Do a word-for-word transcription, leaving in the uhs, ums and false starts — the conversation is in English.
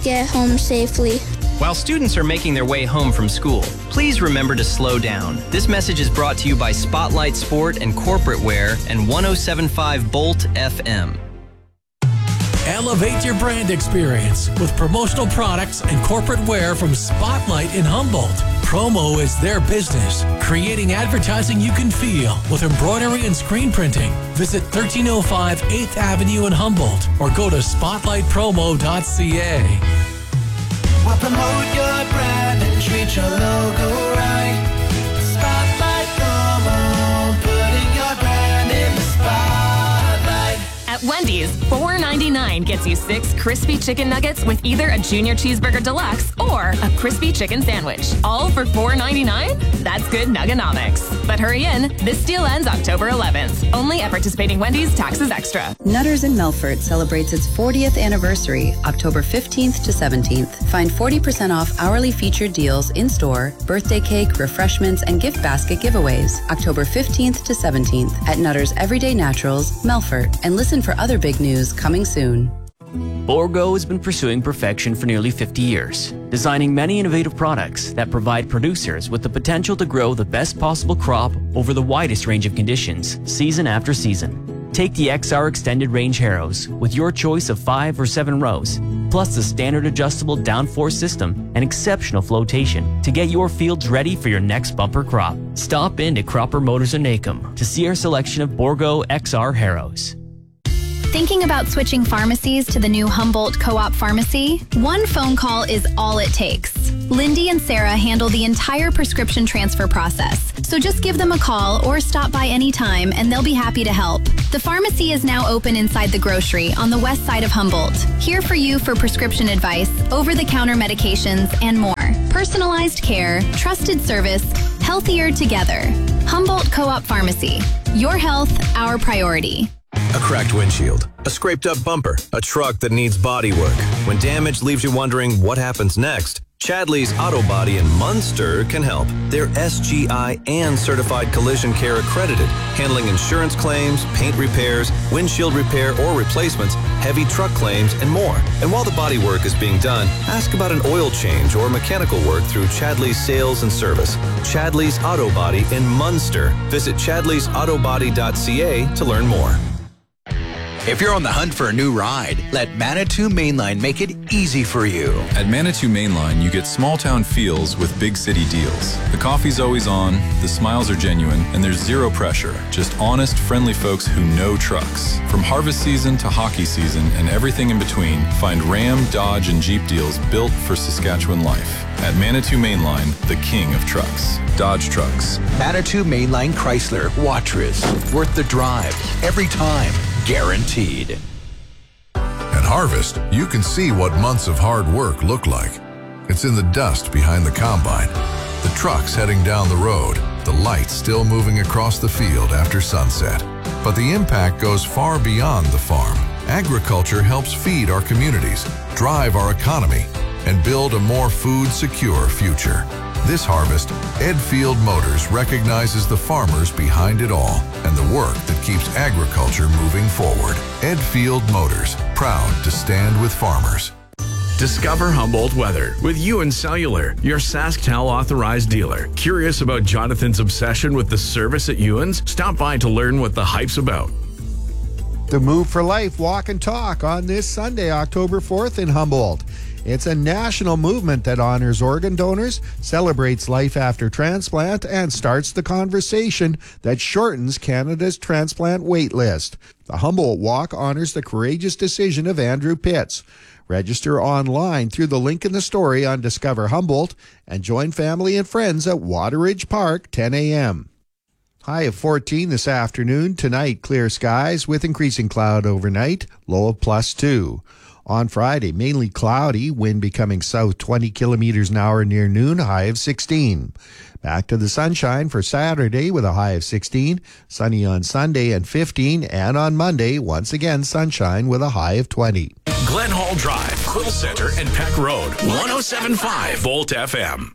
get home safely. While students are making their way home from school, please remember to slow down. This message is brought to you by Spotlight Sport and Corporate Wear and one oh seven point five Bolt F M. Elevate your brand experience with promotional products and corporate wear from Spotlight in Humboldt. Promo is their business, creating advertising you can feel with embroidery and screen printing. Visit thirteen oh five eighth Avenue in Humboldt or go to spotlight promo dot c a. We'll promote your brand and treat your logo right. Spotlight Promo, putting your brand in the spotlight. At Wendy's, four ninety-nine gets you six crispy chicken nuggets with either a junior cheeseburger deluxe or a crispy chicken sandwich. All for four ninety-nine? That's good nuggonomics. But hurry in, this deal ends October eleventh. Only at participating Wendy's, taxes extra. Nutters in Melfort celebrates its fortieth anniversary, October fifteenth to seventeenth. Find forty percent off hourly featured deals in-store, birthday cake, refreshments, and gift basket giveaways, October fifteenth to seventeenth at Nutters Everyday Naturals, Melfort. And listen for other big news coming soon. Bourgault has been pursuing perfection for nearly fifty years, designing many innovative products that provide producers with the potential to grow the best possible crop over the widest range of conditions, season after season. Take the X R Extended Range Harrows with your choice of five or seven rows, plus the standard adjustable downforce system and exceptional flotation to get your fields ready for your next bumper crop. Stop in to Cropper Motors in Nacum to see our selection of Bourgault X R Harrows. Thinking about switching pharmacies to the new Humboldt Co-op Pharmacy? One phone call is all it takes. Lindy and Sarah handle the entire prescription transfer process, so just give them a call or stop by anytime and they'll be happy to help. The pharmacy is now open inside the grocery on the west side of Humboldt. Here for you for prescription advice, over-the-counter medications, and more. Personalized care, trusted service, healthier together. Humboldt Co-op Pharmacy. Your health, our priority. A cracked windshield, a scraped up bumper, a truck that needs body work. When damage leaves you wondering what happens next, Chadley's Auto Body in Munster can help. They're S G I and Certified Collision Care accredited, handling insurance claims, paint repairs, windshield repair or replacements, heavy truck claims, and more. And while the body work is being done, ask about an oil change or mechanical work through Chadley's Sales and Service. Chadley's Auto Body in Munster. Visit chadleys auto body dot c a to learn more. If you're on the hunt for a new ride, let Manitou Mainline make it easy for you. At Manitou Mainline, you get small town feels with big city deals. The coffee's always on, the smiles are genuine, and there's zero pressure. Just honest, friendly folks who know trucks. From harvest season to hockey season and everything in between, find Ram, Dodge, and Jeep deals built for Saskatchewan life. At Manitou Mainline, the king of trucks. Dodge Trucks. Manitou Mainline Chrysler, Watrous. Worth the drive. Every time. Guaranteed. At Harvest, you can see what months of hard work look like. It's in the dust behind the combine, the trucks heading down the road, the lights still moving across the field after sunset. But the impact goes far beyond the farm. Agriculture helps feed our communities, drive our economy, and build a more food-secure future. This harvest, Edfield Motors recognizes the farmers behind it all and the work that keeps agriculture moving forward. Edfield Motors, proud to stand with farmers. Discover Humboldt weather with Ewan Cellular, your SaskTel authorized dealer. Curious about Jonathan's obsession with the service at Ewan's? Stop by to learn what the hype's about. The Move for Life Walk and Talk on this Sunday, October fourth in Humboldt. It's a national movement that honors organ donors, celebrates life after transplant, and starts the conversation that shortens Canada's transplant wait list. The Humboldt Walk honors the courageous decision of Andrew Pitts. Register online through the link in the story on Discover Humboldt and join family and friends at Wateridge Park, ten a.m. High of fourteen this afternoon. Tonight, clear skies with increasing cloud overnight, low of plus two. On Friday, mainly cloudy, wind becoming south twenty kilometers an hour near noon, high of sixteen. Back to the sunshine for Saturday with a high of sixteen, sunny on Sunday and fifteen, and on Monday, once again sunshine with a high of twenty. Glen Hall Drive, Quill Center, and Peck Road, one oh seven point five Volt F M.